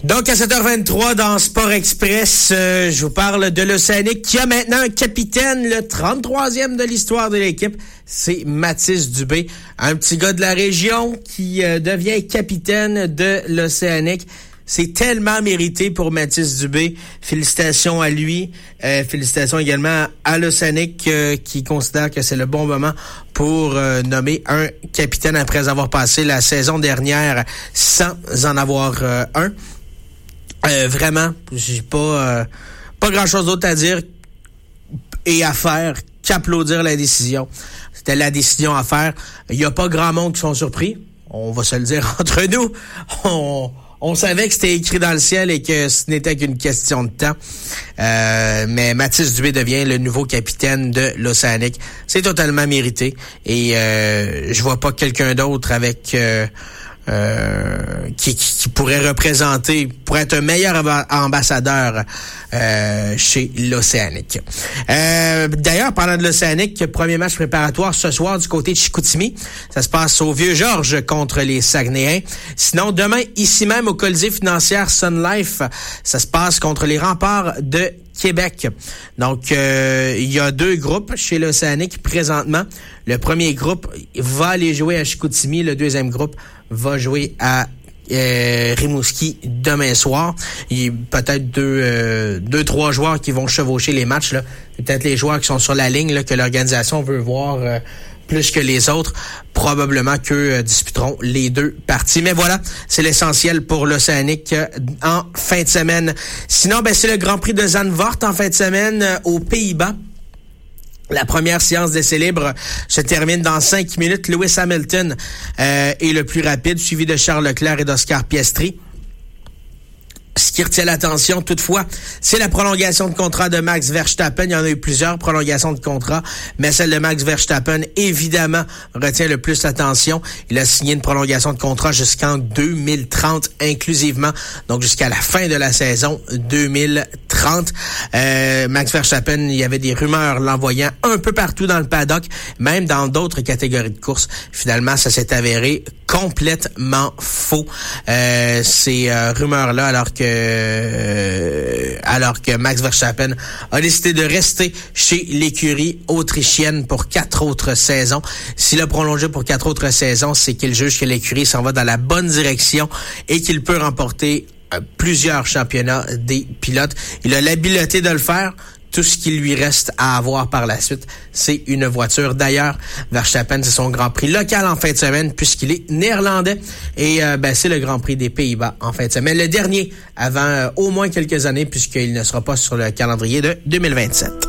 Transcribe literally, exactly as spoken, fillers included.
Donc, à sept heures vingt-trois, dans Sport Express, euh, je vous parle de l'Océanique qui a maintenant un capitaine, le trente-troisième de l'histoire de l'équipe. C'est Mathis Dubé, un petit gars de la région qui euh, devient capitaine de l'Océanique. C'est tellement mérité pour Mathis Dubé. Félicitations à lui. Euh, félicitations également à l'Océanique euh, qui considère que c'est le bon moment pour euh, nommer un capitaine après avoir passé la saison dernière sans en avoir euh, un. Euh, vraiment, j'ai pas euh, pas grand-chose d'autre à dire et à faire qu'applaudir la décision. C'était la décision à faire. Il y a pas grand monde qui sont surpris. On va se le dire entre nous. On, on savait que c'était écrit dans le ciel et que ce n'était qu'une question de temps. Euh, mais Mathis Dubé devient le nouveau capitaine de l'Océanique. C'est totalement mérité. Et euh, je vois pas quelqu'un d'autre avec... Euh, Euh, qui, qui, qui pourrait représenter, pourrait être un meilleur ambassadeur euh, chez l'Océanique. Euh, d'ailleurs, parlant de l'Océanique, premier match préparatoire ce soir du côté de Chicoutimi. Ça se passe au Vieux-Georges contre les Saguenayens. Sinon, demain, ici même au Colisée financière Sun Life, ça se passe contre les Remparts de Québec. Donc, euh, il y a deux groupes chez l'Océanique présentement. Le premier groupe va aller jouer à Chicoutimi. Le deuxième groupe va jouer à euh, Rimouski demain soir. Il y a peut-être deux, euh, deux, trois joueurs qui vont chevaucher les matchs, là. Peut-être les joueurs qui sont sur la ligne, là, que l'organisation veut voir euh, plus que les autres. Probablement qu'eux euh, disputeront les deux parties. Mais voilà, c'est l'essentiel pour l'Océanique euh, en fin de semaine. Sinon, ben c'est le Grand Prix de Zandvoort en fin de semaine euh, aux Pays-Bas. La première séance d'essai libre se termine dans cinq minutes. Lewis Hamilton euh, est le plus rapide, suivi de Charles Leclerc et d'Oscar Piastri. Ce qui retient l'attention, toutefois, c'est la prolongation de contrat de Max Verstappen. Il y en a eu plusieurs prolongations de contrat, mais celle de Max Verstappen, évidemment, retient le plus l'attention. Il a signé une prolongation de contrat jusqu'en deux mille trente inclusivement, donc jusqu'à la fin de la saison deux mille trente. Euh, Max Verstappen, il y avait des rumeurs l'envoyant un peu partout dans le paddock, même dans d'autres catégories de courses. Finalement, ça s'est avéré complètement faux. Euh, ces euh, rumeurs-là, alors que euh, alors que Max Verstappen a décidé de rester chez l'écurie autrichienne pour quatre autres saisons. S'il a prolongé pour quatre autres saisons, c'est qu'il juge que l'écurie s'en va dans la bonne direction et qu'il peut remporter euh, plusieurs championnats des pilotes. Il a l'habileté de le faire. Tout ce qui lui reste à avoir par la suite, c'est une voiture. D'ailleurs, Verstappen, c'est son Grand Prix local en fin de semaine puisqu'il est néerlandais. Et euh, ben c'est le Grand Prix des Pays-Bas en fin de semaine. Le dernier avant euh, au moins quelques années puisqu'il ne sera pas sur le calendrier de deux mille vingt-sept.